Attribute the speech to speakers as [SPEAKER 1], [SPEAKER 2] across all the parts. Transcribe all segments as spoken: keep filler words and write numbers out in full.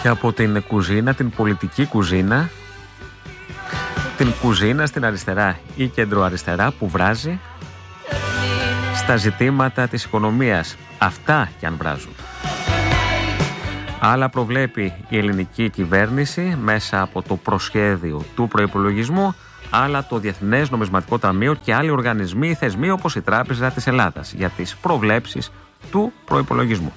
[SPEAKER 1] Και από την κουζίνα, την πολιτική κουζίνα, την κουζίνα στην αριστερά ή κεντροαριστερά που βράζει στα ζητήματα της οικονομίας. Αυτά κι αν βράζουν. Άλλα προβλέπει η ελληνική κυβέρνηση μέσα από το προσχέδιο του προϋπολογισμού, άλλα το Διεθνές Νομισματικό Ταμείο και άλλοι οργανισμοί ή θεσμοί όπως η Τράπεζα της Ελλάδας για τις προβλέψεις του προϋπολογισμού.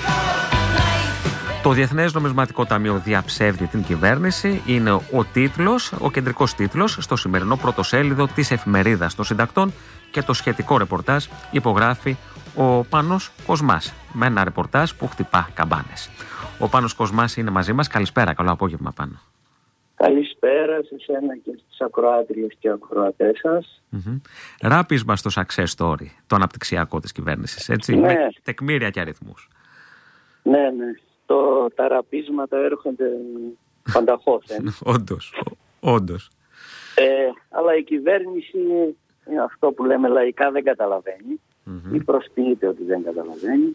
[SPEAKER 1] Το Διεθνές Νομισματικό Ταμείο διαψεύδει την κυβέρνηση, είναι ο τίτλος, ο κεντρικός τίτλος στο σημερινό πρωτοσέλιδο της Εφημερίδας των Συντακτών και το σχετικό ρεπορτάζ υπογράφει ο Πάνος Κοσμάς με ένα ρεπορτάζ που χτυπά καμπάνες. Ο Πάνος Κοσμάς είναι μαζί μας. Καλησπέρα, καλό απόγευμα Πάνο.
[SPEAKER 2] Καλησπέρα σε εσένα και στις ακροάτριες και ακροατές σας.
[SPEAKER 1] Mm-hmm. Ράπισμα στο success story, το αναπτυξιακό της κυβέρνησης, έτσι,
[SPEAKER 2] ναι.
[SPEAKER 1] με τεκμήρια και αριθμούς.
[SPEAKER 2] Ναι, ναι. Το, τα ραπίσματα έρχονται πανταχώθεν.
[SPEAKER 1] Όντως, όντως.
[SPEAKER 2] Ε, αλλά η κυβέρνηση, αυτό που λέμε λαϊκά, δεν καταλαβαίνει mm-hmm. ή προσποιείται ότι δεν καταλαβαίνει.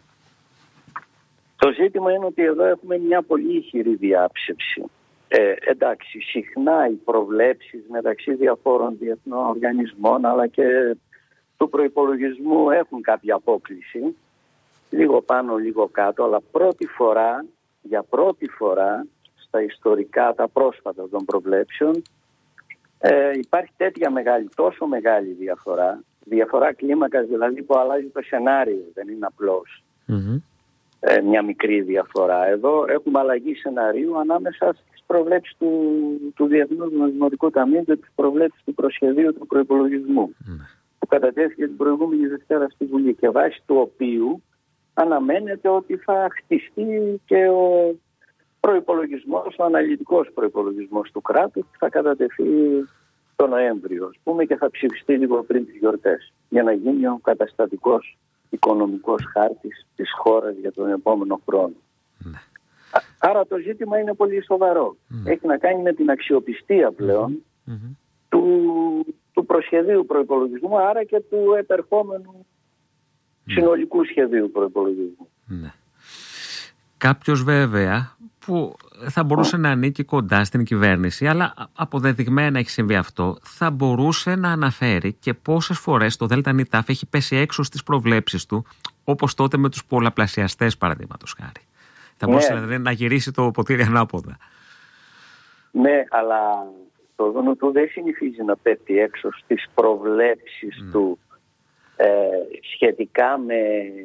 [SPEAKER 2] Το ζήτημα είναι ότι εδώ έχουμε μια πολύ ισχυρή διάψευση. Ε, εντάξει, συχνά οι προβλέψεις μεταξύ διαφόρων διεθνών οργανισμών αλλά και του προϋπολογισμού έχουν κάποια απόκληση, λίγο πάνω λίγο κάτω, αλλά πρώτη φορά, για πρώτη φορά στα ιστορικά, τα πρόσφατα των προβλέψεων, ε, υπάρχει τέτοια μεγάλη, τόσο μεγάλη διαφορά, διαφορά κλίμακας δηλαδή που αλλάζει το σενάριο, δεν είναι απλώς mm-hmm. ε, μια μικρή διαφορά. Εδώ έχουμε αλλαγή σενάριου ανάμεσα στις προβλέψεις του, του Διεθνούς Νομισματικού Ταμείου και τις προβλέψεις του προσχεδίου του προϋπολογισμού mm-hmm. που κατατέθηκε την προηγούμενη Δευτέρα στη Βουλή και βάσει του οποίου αναμένεται ότι θα χτιστεί και ο προϋπολογισμός, ο αναλυτικός προϋπολογισμός του κράτους που θα κατατεθεί το Νοέμβριο, ας πούμε, και θα ψηφιστεί λίγο πριν τις γιορτές για να γίνει ο καταστατικός οικονομικός χάρτης της χώρας για τον επόμενο χρόνο. Ναι. Άρα το ζήτημα είναι πολύ σοβαρό. Ναι. Έχει να κάνει με την αξιοπιστία πλέον mm-hmm. του, του προσχεδίου προϋπολογισμού, άρα και του επερχόμενου συνολικού σχεδίου προϋπολογισμού.
[SPEAKER 1] Ναι. Κάποιος βέβαια που θα μπορούσε να ανήκει κοντά στην κυβέρνηση, αλλά αποδεδειγμένα έχει συμβεί αυτό, θα μπορούσε να αναφέρει και πόσες φορές το ΔΝΤ έχει πέσει έξω στις προβλέψεις του, όπως τότε με τους πολλαπλασιαστές παραδείγματος χάρη. Θα μπορούσε ναι. δηλαδή να γυρίσει το ποτήρι ανάποδα.
[SPEAKER 2] Ναι, αλλά το ΔΝΤ του δεν συνηθίζει να πέφτει έξω στις προβλέψεις ναι. του Ε, σχετικά με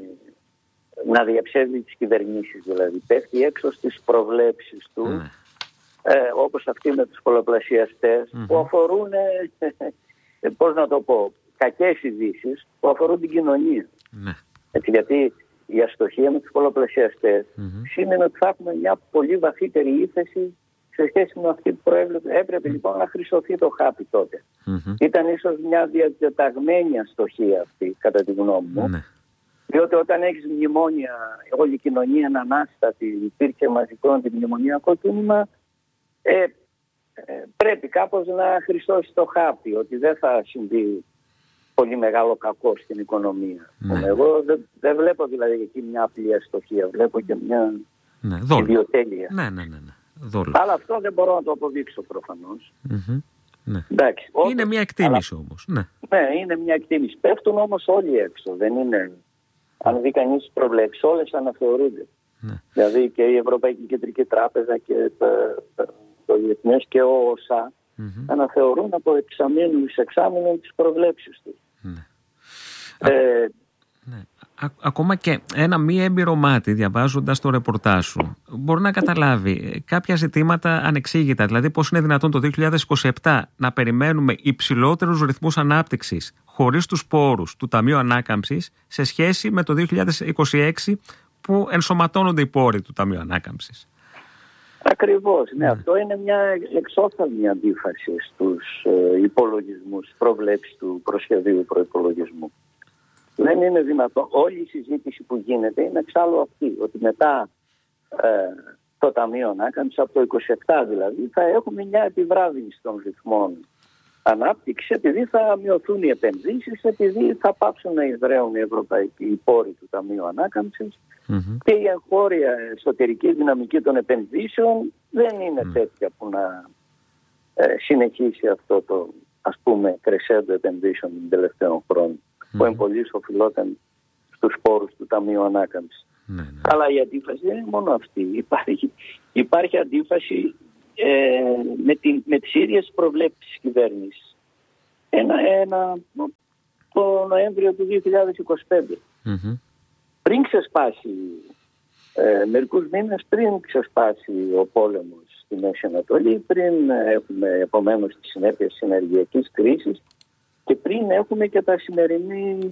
[SPEAKER 2] να διαψεύδει τις κυβερνήσεις, δηλαδή πέφτει έξω στις προβλέψεις του mm. ε, όπως αυτή με τους πολλαπλασιαστές mm-hmm. που αφορούν ε, πώς να το πω, κακές ειδήσεις που αφορούν την κοινωνία mm. Έτσι, γιατί η αστοχία με τους πολλαπλασιαστές mm-hmm. σημαίνει ότι θα έχουμε μια πολύ βαθύτερη ύφεση σε σχέση με αυτή που προέβλεπε. Έπρεπε mm. λοιπόν να χρυσωθεί το χάπι τότε. Mm-hmm. Ήταν ίσως μια διατεταγμένη αστοχία αυτή, κατά τη γνώμη μου. Mm. Διότι όταν έχεις μνημόνια, όλη η κοινωνία είναι ανάστατη, υπήρχε μαζικό αντιμνημονιακό κίνημα, ε, ε, πρέπει κάπως να χρυσώσει το χάπι, ότι δεν θα συμβεί πολύ μεγάλο κακό στην οικονομία. Mm. Εγώ δεν, δεν βλέπω δηλαδή εκεί μια απλή αστοχία, βλέπω και μια mm. ιδιοτέλεια.
[SPEAKER 1] Ναι, ναι, ναι, ναι. Δόλο.
[SPEAKER 2] Αλλά αυτό δεν μπορώ να το αποδείξω προφανώς.
[SPEAKER 1] Mm-hmm. Ναι.
[SPEAKER 2] Εντάξει,
[SPEAKER 1] είναι όπως, μια εκτίμηση αλλά, όμως. Ναι.
[SPEAKER 2] ναι, είναι μια εκτίμηση. Πέφτουν όμως όλοι έξω. Δεν είναι. Αν δει κανείς τις προβλέψεις, όλες αναθεωρούνται. Ναι. Δηλαδή και η Ευρωπαϊκή Κεντρική Τράπεζα και το, το Διεθνές και ο ΩΣΑ mm-hmm. αναθεωρούν από εξαμήνου σε εξάμηνο τις προβλέψεις τους. Ναι. Ε,
[SPEAKER 1] ναι. Ακόμα και ένα μη έμπειρο μάτι διαβάζοντας το ρεπορτάζ σου μπορεί να καταλάβει κάποια ζητήματα ανεξήγητα. Δηλαδή πώς είναι δυνατόν το δύο χιλιάδες είκοσι επτά να περιμένουμε υψηλότερους ρυθμούς ανάπτυξης χωρίς τους πόρους του Ταμείου Ανάκαμψης σε σχέση με το δύο χιλιάδες είκοσι έξι που ενσωματώνονται οι πόροι του Ταμείου Ανάκαμψης.
[SPEAKER 2] Ακριβώς. Ναι, ναι. Αυτό είναι μια εξόφθαλμη αντίφαση στους ε, υπολογισμούς, προβλέψεις του προσχεδίου προϋπολογισμού. Δεν είναι δυνατόν. Όλη η συζήτηση που γίνεται είναι εξάλλου αυτή, ότι μετά ε, το Ταμείο Ανάκαμψης, από το είκοσι επτά δηλαδή, θα έχουμε μια επιβράδυνση των ρυθμών ανάπτυξη, επειδή θα μειωθούν οι επενδύσεις, επειδή θα πάψουν να εισραίουν οι ευρωπαϊκοί πόροι του Ταμείου Ανάκαμψης mm-hmm. και η εγχώρια εσωτερική δυναμική των επενδύσεων δεν είναι mm. τέτοια που να ε, συνεχίσει αυτό το, ας πούμε, κρεσέντο επενδύσεων των τελευταίων χρόνων mm. που εμπολής οφειλόταν στους πόρους του Ταμείου Ανάκαμψης. Mm. Αλλά η αντίφαση δεν είναι μόνο αυτή. Υπάρχει, υπάρχει αντίφαση ε, με, την, με τις ίδιες προβλέψεις της κυβέρνησης. Ένα, ένα, το Νοέμβριο του δύο χιλιάδες είκοσι πέντε. Mm-hmm. Πριν ξεσπάσει, ε, μερικούς μήνες πριν ξεσπάσει ο πόλεμος στη Μέση Ανατολή, πριν έχουμε επομένως τις συνέπειες της ενεργειακής κρίσης και πριν έχουμε και τα σημερινή